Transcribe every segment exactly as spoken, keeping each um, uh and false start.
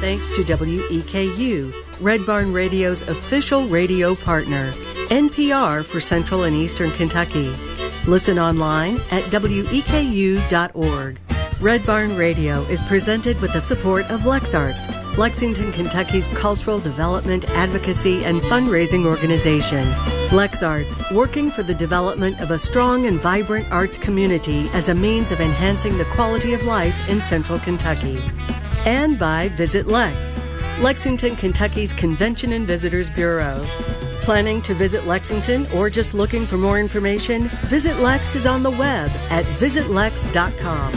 thanks to W E K U, Red Barn Radio's official radio partner, N P R for Central and Eastern Kentucky. Listen online at W E K U dot org. Red Barn Radio is presented with the support of LexArts, Lexington, Kentucky's cultural development, advocacy, and fundraising organization. LexArts, working for the development of a strong and vibrant arts community as a means of enhancing the quality of life in Central Kentucky. And by Visit Lex, Lexington, Kentucky's Convention and Visitors Bureau. Planning to visit Lexington or just looking for more information? Visit Lex is on the web at visit lex dot com.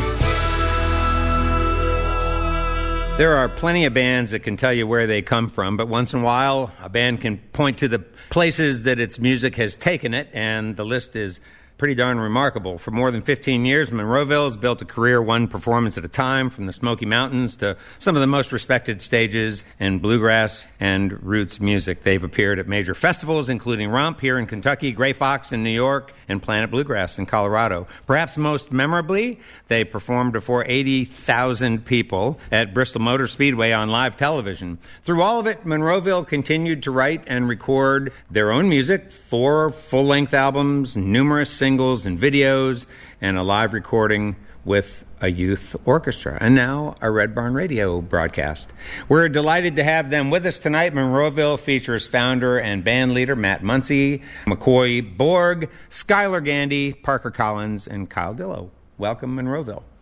There are plenty of bands that can tell you where they come from, but once in a while, a band can point to the places that its music has taken it, and the list is pretty darn remarkable. For more than fifteen years, Monroeville has built a career one performance at a time, from the Smoky Mountains to some of the most respected stages in bluegrass and roots music. They've appeared at major festivals, including Rump here in Kentucky, Gray Fox in New York, and Planet Bluegrass in Colorado. Perhaps most memorably, they performed before eighty thousand people at Bristol Motor Speedway on live television. Through all of it, Monroeville continued to write and record their own music, four full-length albums, numerous singles, singles and videos, and a live recording with a youth orchestra, and now a Red Barn Radio broadcast. We're delighted to have them with us tonight. Monroeville features founder and band leader Matt Muncy, McCoy Borg, Skylar Gandy, Parker Collins, and Kyle Dillow. Welcome, Monroeville.